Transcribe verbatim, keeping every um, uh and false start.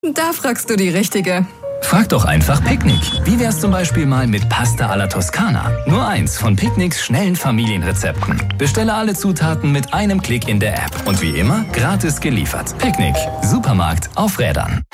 Da fragst du die Richtige. Frag doch einfach Picknick. Wie wär's zum Beispiel mal mit Pasta alla Toskana? Nur eins von Picknicks schnellen Familienrezepten. Bestelle alle Zutaten mit einem Klick in der App. Und wie immer, gratis geliefert. Picknick. Supermarkt auf Rädern.